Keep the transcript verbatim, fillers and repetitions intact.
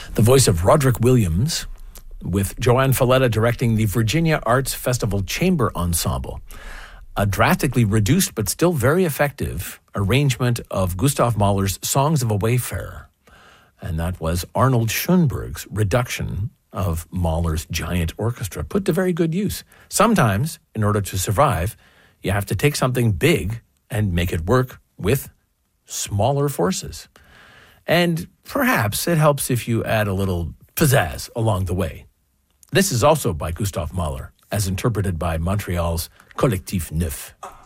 The voice of Roderick Williams, with Joanne Falletta directing the Virginia Arts Festival Chamber Ensemble. A drastically reduced but still very effective arrangement of Gustav Mahler's Songs of a Wayfarer. And that was Arnold Schoenberg's reduction of Mahler's giant orchestra, put to very good use. Sometimes, in order to survive, you have to take something big and make it work with smaller forces. And perhaps it helps if you add a little pizzazz along the way. This is also by Gustav Mahler, as interpreted by Montreal's Collectif Neuf.